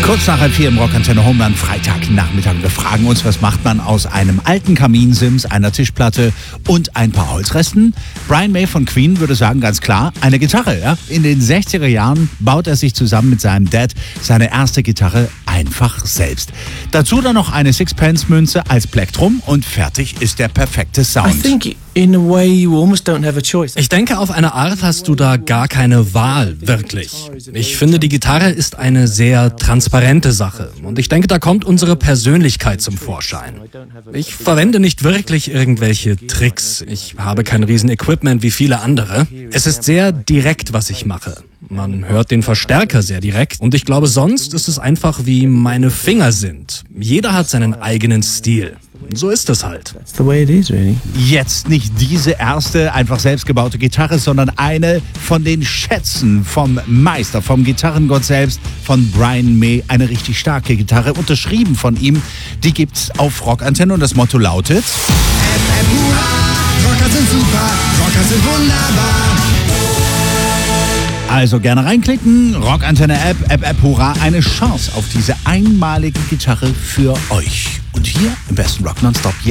Kurz nach 4 im Rockantenne Homeland, Freitagnachmittag. Wir fragen uns, was macht man aus einem alten Kaminsims, einer Tischplatte und ein paar Holzresten? Brian May von Queen würde sagen, ganz klar, eine Gitarre. Ja? In den 60er Jahren baut er sich zusammen mit seinem Dad seine erste Gitarre einfach selbst. Dazu dann noch eine Sixpence-Münze als Plektrum und fertig ist der perfekte Sound. Ich denke, auf eine Art hast du da gar keine Wahl, wirklich. Ich finde, die Gitarre ist eine sehr transparente Sache. Und ich denke, da kommt unsere Persönlichkeit zum Vorschein. Ich verwende nicht wirklich irgendwelche Tricks. Ich habe kein Riesen-Equipment wie viele andere. Es ist sehr direkt, was ich mache. Man hört den Verstärker sehr direkt. Und ich glaube, sonst ist es einfach, wie meine Finger sind. Jeder hat seinen eigenen Stil. So ist es halt. Jetzt nicht diese erste, einfach selbstgebaute Gitarre, sondern eine von den Schätzen vom Meister, vom Gitarrengott selbst, von Brian May. Eine richtig starke Gitarre, unterschrieben von ihm. Die gibt's auf Rockantenne und das Motto lautet: Hurra, Rocker sind super, Rocker sind wunderbar. Also gerne reinklicken, Rockantenne App, hurra, eine Chance auf diese einmalige Gitarre für euch. Und hier im besten Rock Nonstop